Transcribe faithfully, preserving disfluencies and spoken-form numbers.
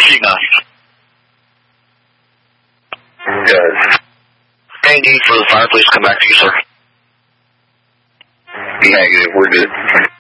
received now. Good. Any need for the fireplace to come back to you, sir? Negative, we're good.